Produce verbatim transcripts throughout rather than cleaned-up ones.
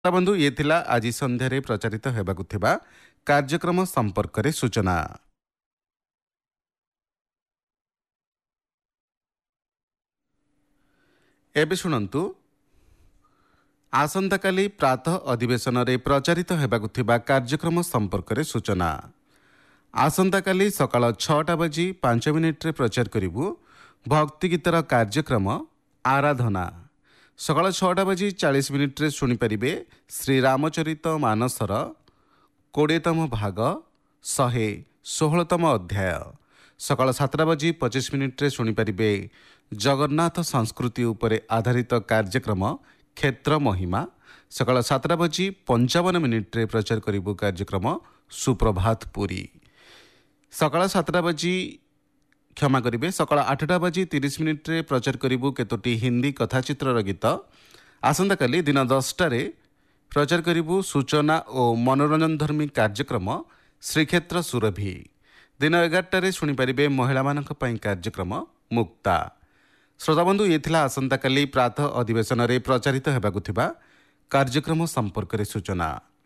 ବନ୍ଧୁ ଇଏ ଥିଲା ଆଜି ସନ୍ଧ୍ୟାରେ ପ୍ରଚାରିତ ହେବାକୁ ଥିବା କାର୍ଯ୍ୟକ୍ରମ ସମ୍ପର୍କରେ ସୂଚନା। ଏବେ ଶୁଣନ୍ତୁ, ଆସନ୍ତାକାଲି ପ୍ରାତଃ ଅଧିବେଶନରେ ପ୍ରଚାରିତ ହେବାକୁ ଥିବା କାର୍ଯ୍ୟକ୍ରମ ସମ୍ପର୍କରେ ସୂଚନା। ଆସନ୍ତାକାଲି ସକାଳ ଛଅଟା ବାଜି ପାଞ୍ଚ ମିନିଟ୍ରେ ପ୍ରଚାର କରିବୁ ଭକ୍ତିଗୀତର କାର୍ଯ୍ୟକ୍ରମ ଆରାଧନା। ସକାଳ ଛଅଟା ବାଜି ଚାଳିଶ ମିନିଟ୍ରେ ଶୁଣିପାରିବେ ଶ୍ରୀରାମଚରିତ ମାନସର କୋଡ଼ିଏତମ ଭାଗ ଶହେ ଷୋହଳତମ ଅଧ୍ୟାୟ। ସକାଳ ସାତଟା ବାଜି ପଚିଶ ମିନିଟ୍ରେ ଶୁଣିପାରିବେ ଜଗନ୍ନାଥ ସଂସ୍କୃତି ଉପରେ ଆଧାରିତ କାର୍ଯ୍ୟକ୍ରମ କ୍ଷେତ୍ର ମହିମା। ସକାଳ ସାତଟା ବାଜି ପଞ୍ଚାବନ ମିନିଟ୍ରେ ପ୍ରଚାର କରିବୁ କାର୍ଯ୍ୟକ୍ରମ ସୁପ୍ରଭାତ ପୁରୀ। ସକାଳ ସାତଟା ବାଜି କ୍ଷମା କରିବେ ସକାଳ ଆଠଟା ବାଜି ତିରିଶ ମିନିଟ୍ରେ ପ୍ରଚାର କରିବୁ କେତୋଟି ହିନ୍ଦୀ କଥାଚିତ୍ରର ଗୀତ। ଆସନ୍ତାକାଲି ଦିନ ଦଶଟାରେ ପ୍ରଚାର କରିବୁ ସୂଚନା ଓ ମନୋରଞ୍ଜନଧର୍ମୀ କାର୍ଯ୍ୟକ୍ରମ ଶ୍ରୀକ୍ଷେତ୍ର ସୁରଭି। ଦିନ ଏଗାରଟାରେ ଶୁଣିପାରିବେ ମହିଳାମାନଙ୍କ ପାଇଁ କାର୍ଯ୍ୟକ୍ରମ ମୁକ୍ତା। ଶ୍ରୋତାବନ୍ଧୁ ଇଏ ଥିଲା ଆସନ୍ତାକାଲି ପ୍ରାତଃ ଅଧିବେଶନରେ ପ୍ରଚାରିତ ହେବାକୁ ଥିବା କାର୍ଯ୍ୟକ୍ରମ ସମ୍ପର୍କରେ ସୂଚନା।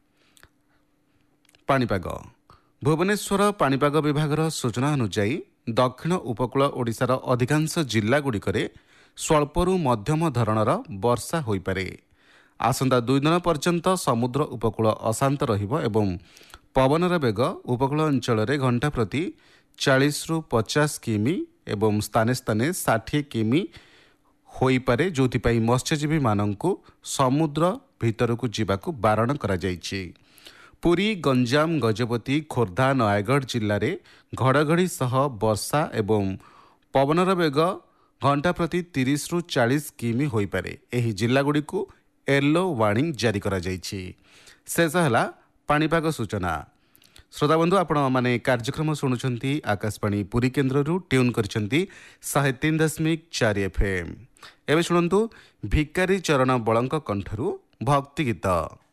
ପାଣିପାଗ। ଭୁବନେଶ୍ୱର ପାଣିପାଗ ବିଭାଗର ସୂଚନା ଅନୁଯାୟୀ ଦକ୍ଷିଣ ଉପକୂଳ ଓଡ଼ିଶାର ଅଧିକାଂଶ ଜିଲ୍ଲାଗୁଡ଼ିକରେ ସ୍ୱଳ୍ପରୁ ମଧ୍ୟମ ଧରଣର ବର୍ଷା ହୋଇପାରେ। ଆସନ୍ତା ଦୁଇ ଦିନ ପର୍ଯ୍ୟନ୍ତ ସମୁଦ୍ର ଉପକୂଳ ଅଶାନ୍ତ ରହିବ ଏବଂ ପବନର ବେଗ ଉପକୂଳ ଅଞ୍ଚଳରେ ଘଣ୍ଟା ପ୍ରତି ଚାଳିଶରୁ ପଚାଶ କିମି ଏବଂ ସ୍ଥାନେ ସ୍ଥାନେ ଷାଠିଏ କିମି ହୋଇପାରେ, ଯେଉଁଥିପାଇଁ ମତ୍ସ୍ୟଜୀବୀମାନଙ୍କୁ ସମୁଦ୍ର ଭିତରକୁ ଯିବାକୁ ବାରଣ କରାଯାଇଛି। ପୁରୀ, ଗଞ୍ଜାମ, ଗଜପତି, ଖୋର୍ଦ୍ଧା, ନୟାଗଡ଼ ଜିଲ୍ଲାରେ ଘଡ଼ଘଡ଼ି ସହ ବର୍ଷା ଏବଂ ପବନର ବେଗ ଘଣ୍ଟା ପ୍ରତି ତିରିଶରୁ ଚାଳିଶ କିମି ହୋଇପାରେ। ଏହି ଜିଲ୍ଲାଗୁଡ଼ିକୁ ୟେଲୋ ୱାର୍ଣ୍ଣିଂ ଜାରି କରାଯାଇଛି। ଶେଷ ହେଲା ପାଣିପାଗ ସୂଚନା। ଶ୍ରୋତାବନ୍ଧୁ, ଆପଣମାନେ କାର୍ଯ୍ୟକ୍ରମ ଶୁଣୁଛନ୍ତି ଆକାଶବାଣୀ ପୁରୀ କେନ୍ଦ୍ରରୁ, ଟ୍ୟୁନ୍ କରିଛନ୍ତି ଶହେ ତିନି ଦଶମିକ ଚାରି ଏଫ୍ ଏମ୍। ଏବେ ଶୁଣନ୍ତୁ ଭିକାରୀ ଚରଣ ବଳଙ୍କ କଣ୍ଠରୁ ଭକ୍ତିଗୀତ।